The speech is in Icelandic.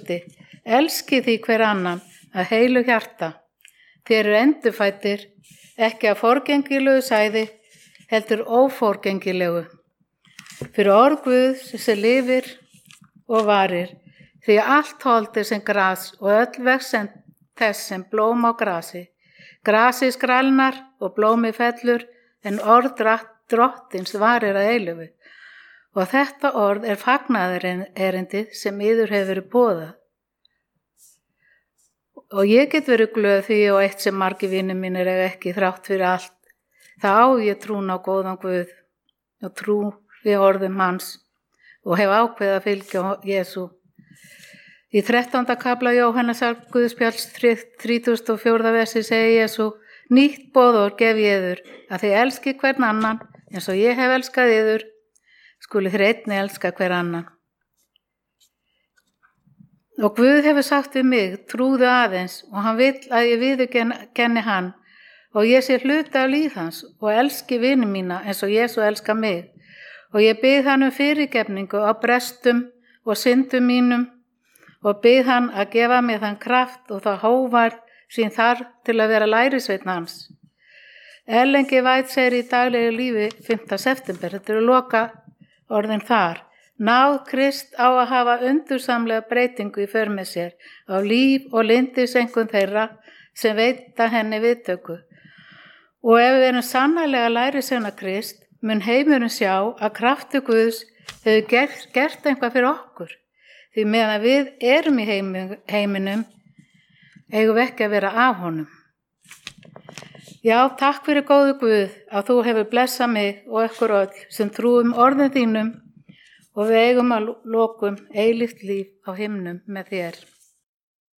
trausti, elski því hver annan að heilu hjarta. Þér eru endurfæddir, ekki af forgengilegu sæði, heldur óforgengilegu. Fyrir orð Guðs sem lifir og varir, því allt hold sem gras og öll vexen þess sem blóm á grasi. Grasið skrælnar og blómið fellur, en orð drottins varir að eilífu. Og þetta orð fagnaðarerindið sem yður hefur verið boðað. Og ég get verið glöð því og eitt sem margir vinir mínir eiga ekki þrátt fyrir allt. Það á ég trún á góðan Guð og trú við orðum hans og hef ákveðið að fylgja Jesú. Í 13. kafla Jóhannesar Guðspjalls 34. versi segir Jesú: Nýtt boðorð gef ég yður, að þið elski hvern annan eins og ég hef elskað yður, skuli þér einnig elska hver annan. Og Guð hefur sagt við mig, trúðu aðeins, og hann vill að ég viðurkenni hann og ég sé hluti af líf hans og elski vini mína eins og Jesú elskar mig. Og ég bið hann fyrirgefningu á brestum og syndum mínum og bið hann að gefa mér þann kraft og það hógværð sem þarf til að vera lærisveinn hans. Ellen G. White segir í daglegu lífi 5. september, þetta eru loka orðin þar: Náð Krist á að hafa undursamlega breytingu í för með sér á líf og lyndiseinkunn þeirra sem veita henni viðtöku. Og ef við erum sannarlega lærisveina Krist, mun heimurinn sjá að kraftur Guðs hefur gert eitthvað fyrir okkur. Því meðan við erum í heiminum, eigum við ekki að vera af honum. Já, takk fyrir góðu Guð að þú hefur blessað mig og ykkur öll sem trúum orðin þínum og við eigum að lokum eilíft líf á himnum með þér.